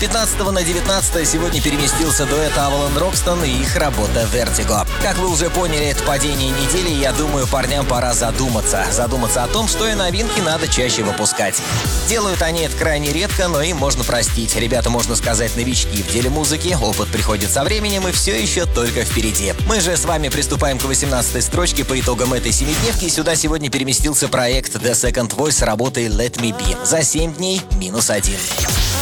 15 на 19 сегодня переместился дуэт Avalon Roxton и их работа Vertigo. Как вы уже поняли, это падение недели, и я думаю, парням пора задуматься. Задуматься о том, что и новинки надо чаще выпускать. Делают они это крайне редко, но им можно простить. Ребята, можно сказать, новички в деле музыки, опыт приходит со временем и все еще только впереди. Мы же с вами приступаем к 18-й строчке по итогам этой семидневки, и сюда сегодня переместился проект The Second Voice с работой Let Me Be. За 7 дней -1.